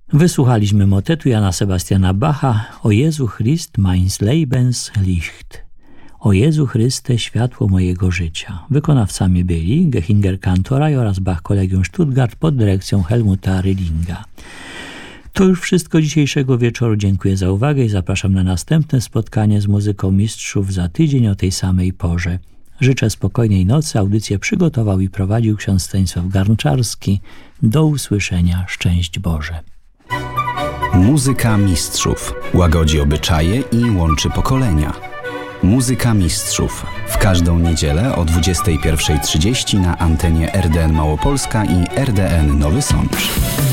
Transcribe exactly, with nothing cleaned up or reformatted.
Wysłuchaliśmy motetu Jana Sebastiana Bacha O Jezu Christ meines Lebens Licht. O Jezu Chryste, światło mojego życia. Wykonawcami byli Gechinger Kantoraj oraz Bach Collegium Stuttgart pod dyrekcją Helmuta Rillinga. To już wszystko dzisiejszego wieczoru. Dziękuję za uwagę i zapraszam na następne spotkanie z muzyką mistrzów za tydzień o tej samej porze. Życzę spokojnej nocy. Audycję przygotował i prowadził ksiądz Stanisław Garnczarski. Do usłyszenia. Szczęść Boże. Muzyka mistrzów łagodzi obyczaje i łączy pokolenia. Muzyka mistrzów w każdą niedzielę o dwudziestej pierwszej trzydzieści na antenie R D N Małopolska i R D N Nowy Sącz.